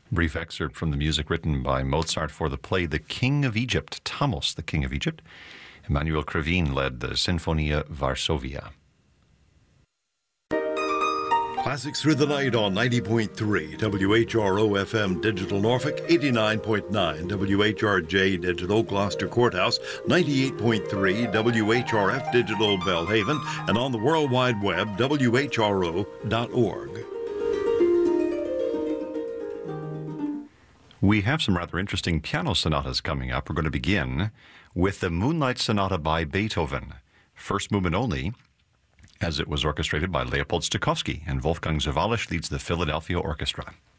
Brief excerpt from the music written by Mozart for the play The King of Egypt, Thamos, the King of Egypt. Emanuel Krivine led the Sinfonia Varsovia. Classics Through the Night on 90.3 WHRO FM Digital Norfolk, 89.9 WHRJ Digital Gloucester Courthouse, 98.3 WHRF Digital Belhaven, and on the World Wide Web, WHRO.org. We have some rather interesting piano sonatas coming up. We're going to begin with the Moonlight Sonata by Beethoven, first movement only, as it was orchestrated by Leopold Stokowski, and Wolfgang Sawallisch leads the Philadelphia Orchestra.